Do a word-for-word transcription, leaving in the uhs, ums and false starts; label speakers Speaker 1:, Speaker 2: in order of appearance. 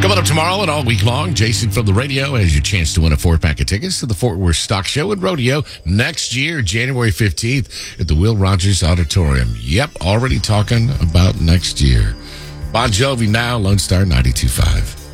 Speaker 1: Coming up tomorrow and all week long, Jason from the radio has your chance to win a four-pack of tickets to the Fort Worth Stock Show and Rodeo next year, January fifteenth, at the Will Rogers Auditorium. Yep, already talking about next year. Bon Jovi now, Lone Star ninety-two point five.